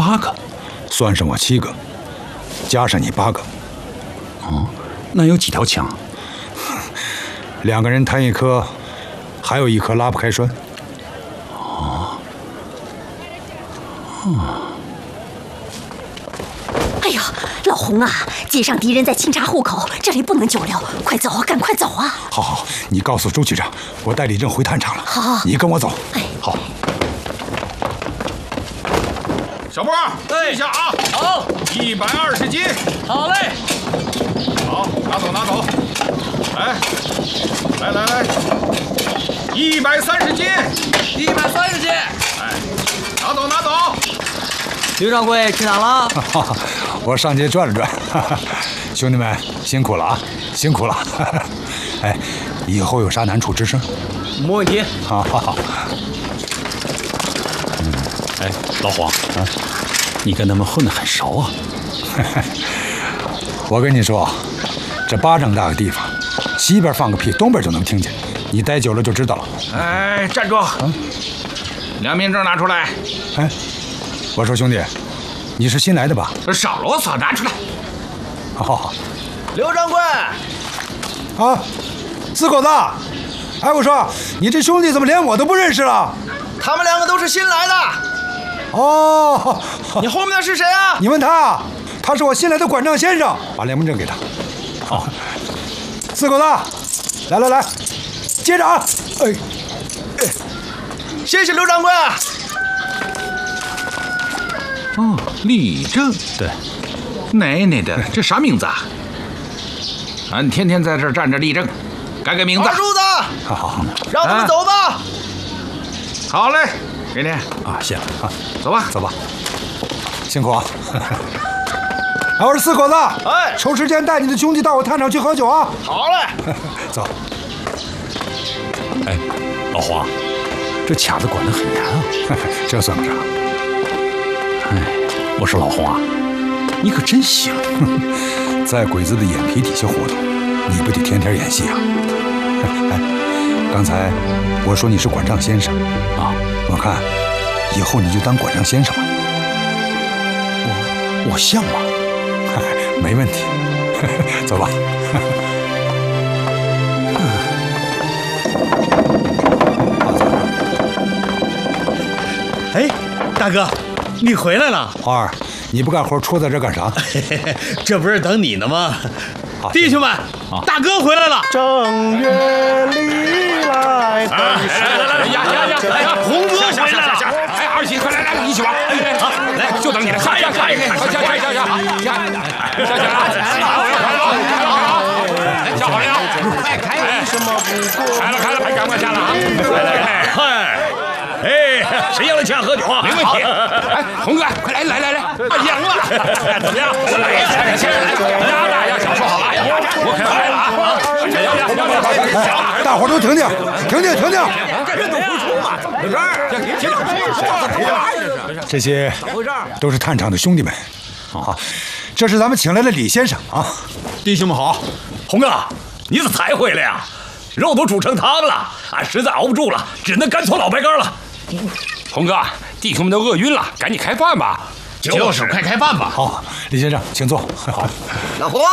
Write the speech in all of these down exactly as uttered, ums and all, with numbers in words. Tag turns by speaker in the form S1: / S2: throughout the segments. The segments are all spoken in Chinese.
S1: 八个，
S2: 算上我七个，加上你八个。
S1: 哦，那有几条枪？
S2: 两个人摊一颗，还有一颗拉不开栓。
S1: 哦，哦。
S3: 哎呀，老洪啊，街上敌人在清查户口，这里不能久留，快走啊，赶快走啊！
S2: 好好，你告诉周局长，我带李正回探场了。
S3: 好，
S2: 你跟我走。
S3: 哎，
S2: 好。
S4: 小波，记下啊！
S5: 好，
S4: 一百二十斤。
S5: 好嘞。
S4: 好，拿走拿走。来，来来来，一百三十斤。
S5: 一百三十斤。
S4: 哎，拿走拿走。
S5: 刘掌柜去哪了？
S2: 我上街转了转。兄弟们辛苦了啊，辛苦了。哎，以后有啥难处吱声。
S5: 没问题。
S2: 好好好。
S1: 嗯，哎，老黄啊，你跟他们混得很熟啊。
S2: 我跟你说，这巴掌大的地方，西边放个屁，东边就能听见。你待久了就知道了。
S4: 哎，站住！嗯，良民证拿出来。
S2: 哎，我说兄弟，你是新来的吧？
S4: 少啰嗦，拿出来。
S2: 好好好。
S5: 刘掌柜。
S2: 啊，四狗子。哎，我说你这兄弟怎么连我都不认识了？
S5: 他们两个都是新来的。
S2: 哦，
S5: 你后面的是谁啊？
S2: 你问他，他是我新来的管账先生，把良民证给他。好，四狗子，来来来，接着啊！哎，
S5: 哎，谢谢刘掌柜。
S4: 哦，李正，
S1: 对，
S4: 奶奶的，这啥名字啊？俺天天在这儿站着立正，改改名字。
S5: 二柱子，
S2: 好好好，
S5: 让他们走吧。
S4: 好嘞，给你
S2: 啊，谢了啊，
S4: 走吧，
S2: 走吧，辛苦啊。哎，我说四狗子，
S5: 哎，
S2: 抽时间带你的兄弟到我探场去喝酒啊。
S5: 好嘞，
S2: 走。
S1: 哎，老黄，这卡子管得很严啊。
S2: 这算个啥？
S1: 哎，我说老洪啊，你可真行，
S2: 在鬼子的眼皮底下活动，你不得天天演戏啊？哎，刚才我说你是管账先生啊，我看以后你就当管账先生吧。
S1: 我我像吗？
S2: 没问题，走吧。
S6: 哎，大哥，你回来了。
S2: 花儿，你不干活，戳在这干啥？
S6: 这不是等你呢吗？
S2: 好，
S6: 弟兄们，大哥回来了。
S7: 正月里来，
S4: 来来来，呀呀呀！哎呀，
S6: 红哥回来了。
S4: 哎，二喜，快来来，一起玩。哎，好，来，就等你了。下呀下呀，下下下下下下下下，小好了，快开！什么不过？开了开了，快赶快下了啊！来来来，
S6: 嗨，哎，谁要来抢喝酒啊？
S4: 没问题。哎，红哥，快来来来来，赢了，怎么样？来呀，先来，大大要小说好了，我可要来了啊！
S2: 大伙都停停，停停停停！
S4: 认赌服输嘛，怎么回事？
S2: 这些都是探场的兄弟们，啊，这是咱们请来的李先生啊。
S1: 弟兄们好，
S6: 洪哥，你咋才回来呀？肉都煮成汤了，俺实在熬不住了，只能干搓老白干了。
S4: 洪哥，弟兄们都饿晕了，赶紧开饭吧。
S6: 就是，快开饭吧。
S2: 好，李先生，请坐。好，
S5: 老洪，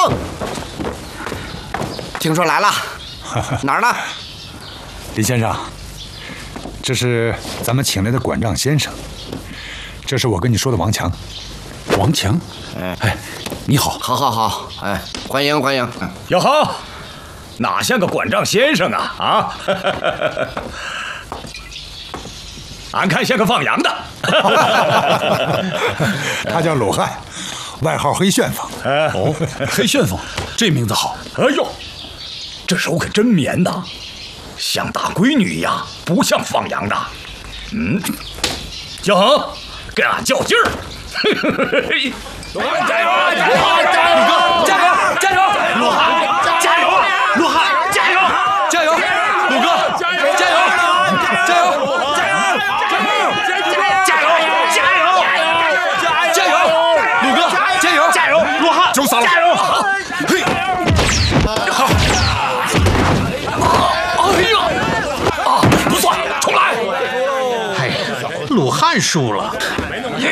S5: 听说来了，哪儿呢？
S2: 李先生，这是咱们请来的管账先生，这是我跟你说的王强。
S1: 王强，
S5: 哎
S1: 哎，你好，
S5: 好，好，好，哎，欢迎，欢迎。
S6: 哟呵，哪像个管账先生啊啊！俺看像个放羊的。
S2: 他叫鲁汉，外号黑旋风。
S1: 哦，黑旋风，这名字好。
S6: 哎呦，这手可真绵呐，像大闺女一样，不像放羊的。嗯，小恒，跟俺较劲儿。加油！加油！加油！加油！加油！鲁汉，加油！鲁汉，加油！
S1: 加油！鲁哥，加油！加油！加油！
S6: 加油！加油！加油！
S1: 加油！鲁哥，加油！
S6: 加油！鲁汉，
S4: 就散了。
S6: 加油！
S4: 嘿，好。
S6: 哎呀！啊，不算，重来。
S7: 鲁汉输了。